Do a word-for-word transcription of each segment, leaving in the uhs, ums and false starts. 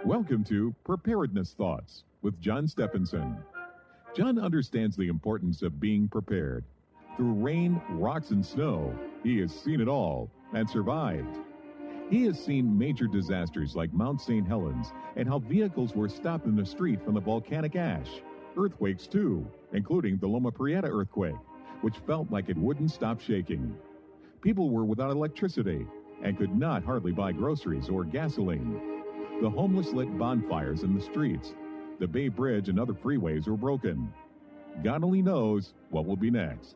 Welcome to Preparedness Thoughts with John Stephenson. John understands the importance of being prepared. Through rain, rocks, and snow, he has seen it all and survived. He has seen major disasters like Mount Saint Helens and how vehicles were stopped in the street from the volcanic ash. Earthquakes, too, including the Loma Prieta earthquake, which felt like it wouldn't stop shaking. People were without electricity and could not hardly buy groceries or gasoline. The homeless lit bonfires in the streets. The Bay Bridge and other freeways were broken. God only knows what will be next.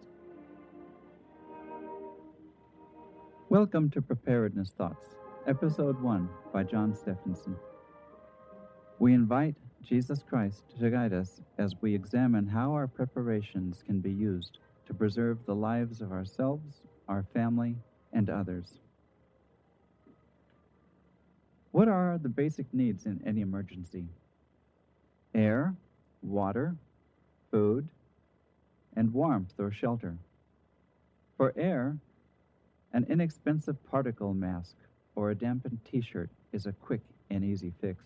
Welcome to Preparedness Thoughts, Episode one by John Stephenson. We invite Jesus Christ to guide us as we examine how our preparations can be used to preserve the lives of ourselves, our family, and others. What are the basic needs in any emergency? Air, water, food, and warmth or shelter. For air, an inexpensive particle mask or a dampened t-shirt is a quick and easy fix.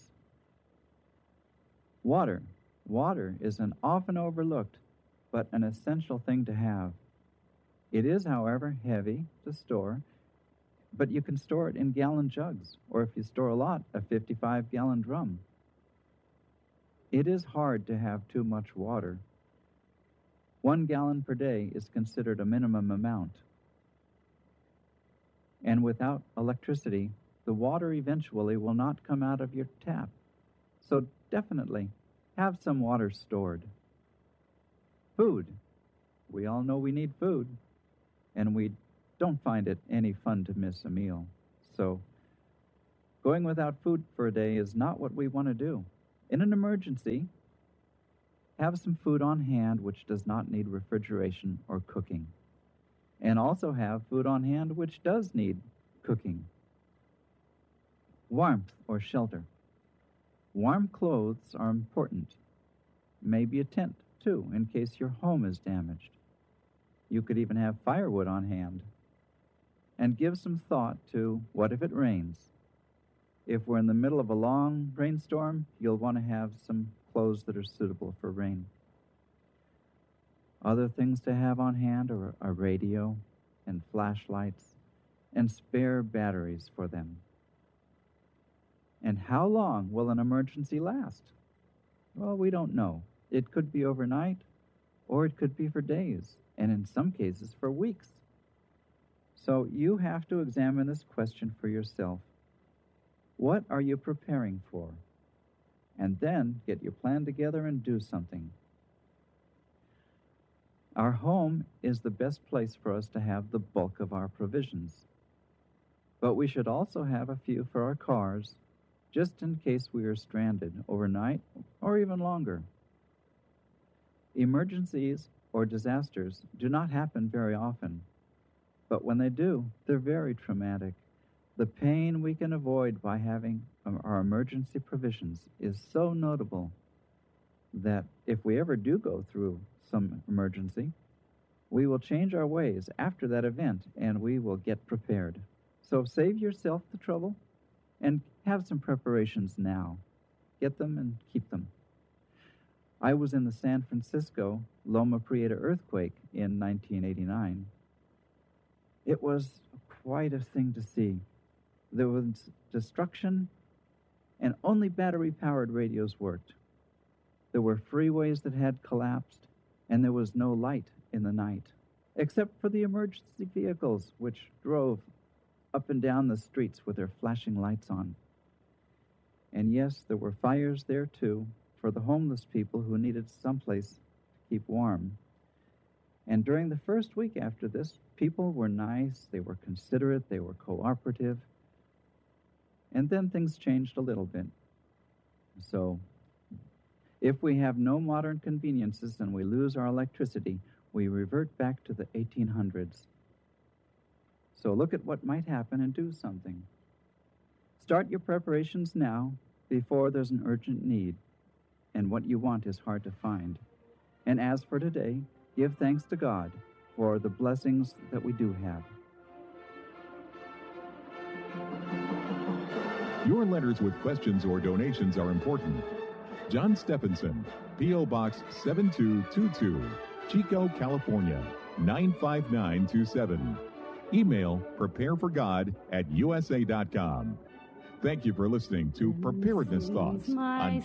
Water. Water is an often overlooked but an essential thing to have. It is, however, heavy to store, but you can store it in gallon jugs, or if you store a lot, a fifty-five gallon drum. It is hard to have too much water. One gallon per day is considered a minimum amount. And without electricity, the water eventually will not come out of your tap. So definitely have some water stored. Food. We all know we need food, and we don't find it any fun to miss a meal. So going without food for a day is not what we want to do. In an emergency, have some food on hand which does not need refrigeration or cooking. And also have food on hand which does need cooking. Warmth or shelter. Warm clothes are important. Maybe a tent, too, in case your home is damaged. You could even have firewood on hand. And give some thought to what if it rains? If we're in the middle of a long rainstorm, you'll want to have some clothes that are suitable for rain. Other things to have on hand are a radio and flashlights and spare batteries for them. And how long will an emergency last? Well, we don't know. It could be overnight, or it could be for days, and in some cases for weeks. So you have to examine this question for yourself. What are you preparing for? And then get your plan together and do something. Our home is the best place for us to have the bulk of our provisions. But we should also have a few for our cars, just in case we are stranded overnight or even longer. Emergencies or disasters do not happen very often. But when they do, they're very traumatic. The pain we can avoid by having our emergency provisions is so notable that if we ever do go through some emergency, we will change our ways after that event and we will get prepared. So save yourself the trouble and have some preparations now. Get them and keep them. I was in the San Francisco Loma Prieta earthquake in nineteen eighty-nine. It was quite a thing to see. There was destruction, and only battery-powered radios worked. There were freeways that had collapsed, and there was no light in the night, except for the emergency vehicles, which drove up and down the streets with their flashing lights on. And yes, there were fires there, too, for the homeless people who needed someplace to keep warm. And during the first week after this, people were nice, they were considerate, they were cooperative. And then things changed a little bit. So, if we have no modern conveniences and we lose our electricity, we revert back to the eighteen hundreds. So look at what might happen and do something. Start your preparations now before there's an urgent need, and what you want is hard to find. And as for today, give thanks to God for the blessings that we do have. Your letters with questions or donations are important. John Stephenson, P O. Box seven two two two, Chico, California, nine five nine two seven. Email prepareforgod at U S A dot com. Thank you for listening to Preparedness Thoughts on